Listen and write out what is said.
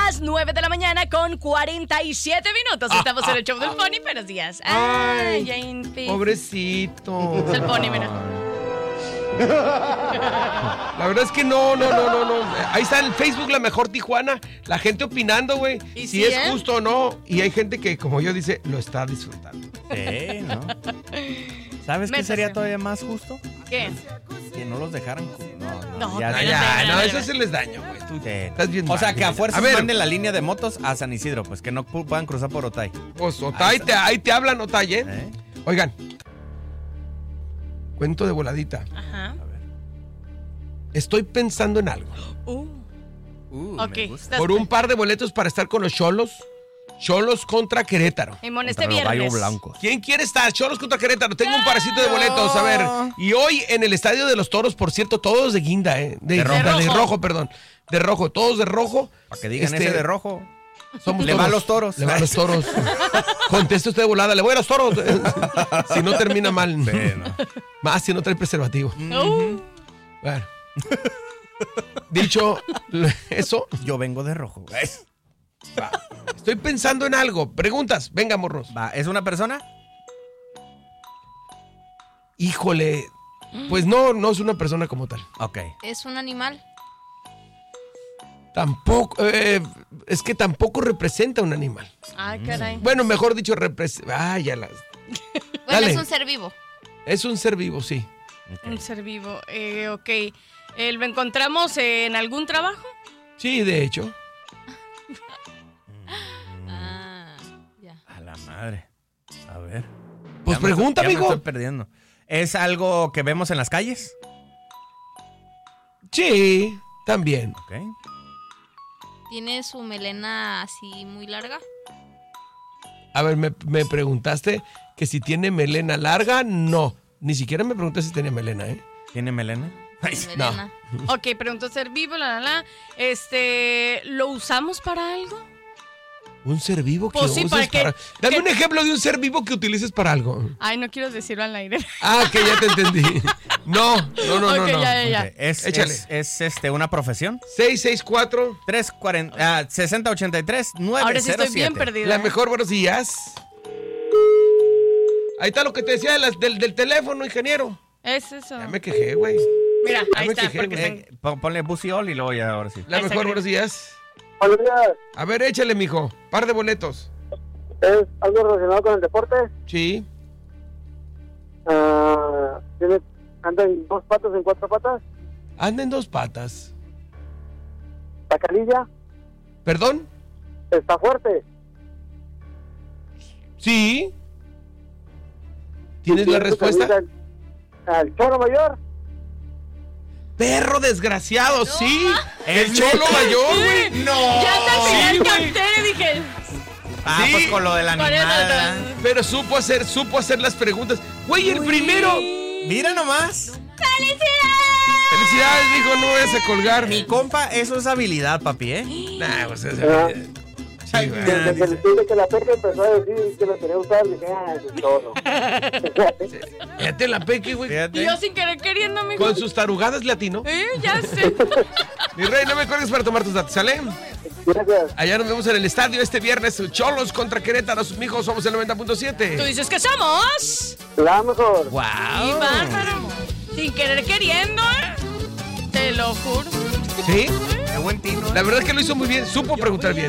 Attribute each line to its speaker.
Speaker 1: las 9 de la mañana con 47 minutos. Estamos en el show del Pony. Buenos días.
Speaker 2: Ay,
Speaker 1: Jane Pitt.
Speaker 2: pobrecito.
Speaker 1: Es el Pony, mira.
Speaker 2: La verdad es que no. Ahí está en Facebook La Mejor Tijuana, la gente opinando, güey,
Speaker 1: ¿Y
Speaker 2: si
Speaker 1: sí,
Speaker 2: es justo o no. Y hay gente que, como yo dice, lo está disfrutando.
Speaker 3: Sí, ¿no? ¿Sabes qué sería todavía más justo?
Speaker 1: ¿Qué?
Speaker 3: Que no los dejaran.
Speaker 1: No,
Speaker 3: ya
Speaker 1: pero
Speaker 3: sé.
Speaker 2: No, eso se les daño, güey. Tú
Speaker 3: Sí.
Speaker 2: estás bien
Speaker 3: O
Speaker 2: mal,
Speaker 3: sea, que a
Speaker 2: güey.
Speaker 3: fuerza
Speaker 2: ver,
Speaker 3: manden la línea de motos a San Isidro, pues que no puedan cruzar por Otay.
Speaker 2: pues Otay, ahí te hablan, Otay, ¿eh? Oigan, cuento de voladita.
Speaker 1: Ajá.
Speaker 2: Estoy pensando en algo.
Speaker 1: Ok.
Speaker 3: Me gusta.
Speaker 2: Por un par de boletos para estar con los Xolos. Xolos contra Querétaro.
Speaker 1: Simón, este
Speaker 3: Contra los
Speaker 1: viernes.
Speaker 3: Gallos Blancos.
Speaker 2: ¿Quién quiere estar? Xolos contra Querétaro. Tengo un paracito de boletos. A ver. Y hoy en el Estadio de los Toros, por cierto, todos de guinda, ¿eh? De rojo, perdón. De rojo, todos de rojo.
Speaker 3: Para que digan ese de rojo.
Speaker 2: Somos
Speaker 3: Le
Speaker 2: toros.
Speaker 3: va a los toros.
Speaker 2: Le va a los toros. Conteste usted de volada. Le voy a los toros. Si no termina mal.
Speaker 3: Sí, no.
Speaker 2: Más si no trae preservativo. Bueno. Dicho eso,
Speaker 3: Yo vengo de rojo.
Speaker 2: va. Estoy pensando en algo. Preguntas. Venga, morros.
Speaker 3: Va, ¿es una persona?
Speaker 2: Híjole. Pues no es una persona como tal.
Speaker 3: Ok.
Speaker 4: ¿Es un animal?
Speaker 2: Tampoco. Es que tampoco representa un animal.
Speaker 1: Ay, caray.
Speaker 2: Bueno, mejor dicho, representa. Ya las.
Speaker 4: Bueno,
Speaker 2: Dale.
Speaker 4: es un ser vivo.
Speaker 2: Es un ser vivo, sí.
Speaker 1: Un ser vivo. Ok. ¿Lo encontramos en algún trabajo?
Speaker 2: Sí, de hecho.
Speaker 4: Ya.
Speaker 3: A la madre. A ver.
Speaker 2: Pues
Speaker 3: Ya me
Speaker 2: pregunta,
Speaker 3: estoy- ya me
Speaker 2: amigo.
Speaker 3: estoy perdiendo. ¿Es algo que vemos en las calles?
Speaker 2: Sí, también.
Speaker 3: Ok.
Speaker 4: ¿Tiene su melena así muy larga?
Speaker 2: A ver, me preguntaste que si tiene melena larga. No. Ni siquiera me preguntaste si tenía melena, ¿eh?
Speaker 3: ¿Tiene melena?
Speaker 4: Melena.
Speaker 1: Ok, preguntó ser vivo, ¿lo usamos para algo?
Speaker 2: Un ser vivo que
Speaker 1: Pues sí,
Speaker 2: uses
Speaker 1: ¿para qué?
Speaker 2: Dame
Speaker 1: ¿Qué?
Speaker 2: un ejemplo de un ser vivo que utilices para algo.
Speaker 1: Ay, no quiero decirlo al aire.
Speaker 2: Ah, que ya te entendí. No.
Speaker 1: Ok, ya.
Speaker 3: Ok. ¿Es una profesión?
Speaker 2: 664.
Speaker 3: 6083-907.
Speaker 1: Ahora sí estoy bien perdida.
Speaker 2: La mejor, buenos días. Ahí está lo que te decía del teléfono, ingeniero.
Speaker 1: Es eso.
Speaker 2: Ya me quejé, güey.
Speaker 1: Mira,
Speaker 2: Ya
Speaker 1: ahí
Speaker 2: me
Speaker 1: está.
Speaker 2: quejé,
Speaker 1: Porque
Speaker 2: güey.
Speaker 3: Ponle buciol y luego ya, ahora sí.
Speaker 2: La
Speaker 1: Ahí está,
Speaker 2: mejor,
Speaker 1: creo.
Speaker 2: buenos días.
Speaker 5: Buenos días.
Speaker 2: A ver, échale, mijo. Par de boletos.
Speaker 5: ¿Es algo relacionado con el deporte?
Speaker 2: Sí.
Speaker 5: ¿Anda en dos patas, en cuatro patas?
Speaker 2: Anda en dos patas.
Speaker 5: ¿La calilla?
Speaker 2: ¿Perdón?
Speaker 5: ¿Está fuerte?
Speaker 2: Sí. ¿Tienes la respuesta?
Speaker 5: ¿Al choro mayor?
Speaker 2: Perro desgraciado, sí. El cholo mayor, güey. No.
Speaker 1: ya hasta al final
Speaker 2: Sí, güey.
Speaker 1: capté, dije.
Speaker 3: Ah,
Speaker 2: Sí.
Speaker 3: pues con lo del
Speaker 1: Por eso,
Speaker 3: animal. ¿verdad?
Speaker 2: Pero supo hacer las preguntas. Güey, el primero.
Speaker 3: Mira nomás.
Speaker 2: Felicidades, mijo, no vayas a colgar.
Speaker 3: Mi compa, eso es habilidad, papi, ¿eh?
Speaker 2: Nah, pues es.
Speaker 5: Ah.
Speaker 2: Sí, güey.
Speaker 5: Desde que le dije que la peque empezó a decir que lo quería usar, dije, eso es todo.
Speaker 2: Fíjate la peque, güey.
Speaker 3: Fíjate.
Speaker 1: Y yo sin querer queriendo, amigo.
Speaker 2: Con sus tarugadas latino.
Speaker 1: Ya sé.
Speaker 2: Mi rey, no me cuelgues para tomar tus datos, ¿sale?
Speaker 5: Gracias.
Speaker 2: Allá nos vemos en el estadio este viernes. Cholos contra Querétaro. Mijos, somos el
Speaker 1: Tú
Speaker 2: 90.7.
Speaker 1: dices que somos.
Speaker 5: La mejor.
Speaker 3: Wow.
Speaker 1: Y bárbaro. Sin querer queriendo, Te lo juro.
Speaker 2: ¿Sí?
Speaker 3: Qué buen tino.
Speaker 2: La verdad es que lo hizo muy bien. Supo preguntar bien.